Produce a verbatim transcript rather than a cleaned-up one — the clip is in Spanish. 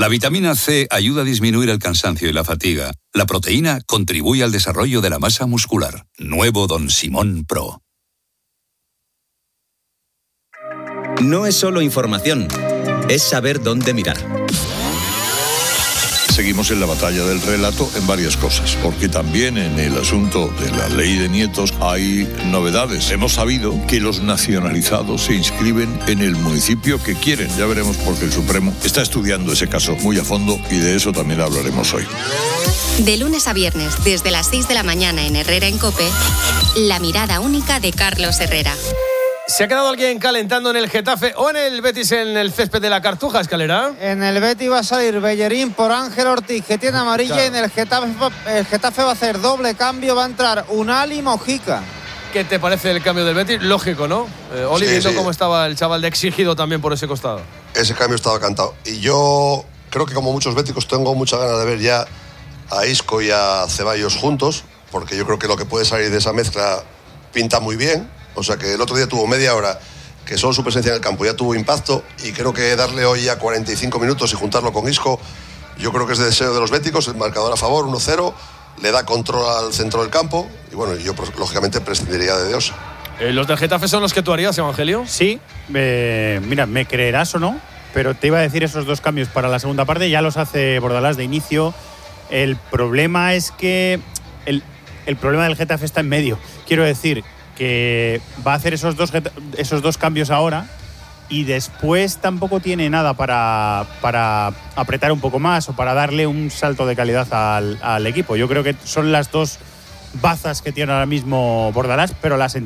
La vitamina C ayuda a disminuir el cansancio y la fatiga. La proteína contribuye al desarrollo de la masa muscular. Nuevo Don Simón Pro. No es solo información, es saber dónde mirar. Seguimos en la batalla del relato en varias cosas, porque también en el asunto de la ley de nietos hay novedades. Hemos sabido que los nacionalizados se inscriben en el municipio que quieren. Ya veremos porque el Supremo está estudiando ese caso muy a fondo y de eso también hablaremos hoy. De lunes a viernes, desde las seis de la mañana en Herrera en COPE, la mirada única de Carlos Herrera. ¿Se ha quedado alguien calentando en el Getafe o en el Betis en el césped de la Cartuja, Escalera? En el Betis va a salir Bellerín por Ángel Ortiz, que tiene amarilla, claro. Y en el Getafe, el Getafe va a hacer doble cambio, va a entrar Unal y Mojica. ¿Qué te parece el cambio del Betis? Lógico, ¿no? Eh, Oli, sí, viendo sí. cómo estaba el chaval de exigido también por ese costado. Ese cambio estaba cantado. Y yo creo que como muchos béticos tengo muchas ganas de ver ya a Isco y a Ceballos juntos, porque yo creo que lo que puede salir de esa mezcla pinta muy bien. O sea que el otro día tuvo media hora que solo su presencia en el campo ya tuvo impacto, y creo que darle hoy ya cuarenta y cinco minutos y juntarlo con Isco, yo creo que es de deseo de los béticos. El marcador a favor, uno cero, le da control al centro del campo y bueno, yo lógicamente prescindiría de Dios. Eh, ¿Los del Getafe son los que tú harías, Evangelio? Sí, eh, mira, me creerás o no, pero te iba a decir esos dos cambios para la segunda parte, ya los hace Bordalás de inicio. El problema es que el, el problema del Getafe está en medio, quiero decir que va a hacer esos dos, esos dos cambios ahora y después tampoco tiene nada para, para apretar un poco más o para darle un salto de calidad al, al equipo. Yo creo que son las dos bazas que tiene ahora mismo Bordalás, pero las